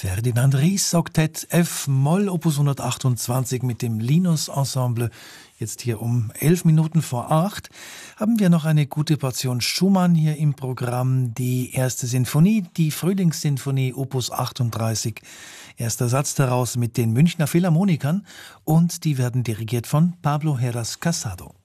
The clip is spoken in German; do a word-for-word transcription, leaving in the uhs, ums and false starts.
Ferdinand Ries, Oktett F-Moll, Opus hundertachtundzwanzig mit dem Linus Ensemble. Jetzt hier um elf Minuten vor acht haben wir noch eine gute Portion Schumann hier im Programm. Die erste Sinfonie, die Frühlingssinfonie, Opus achtunddreißig. Erster Satz daraus mit den Münchner Philharmonikern und die werden dirigiert von Pablo Heras Casado.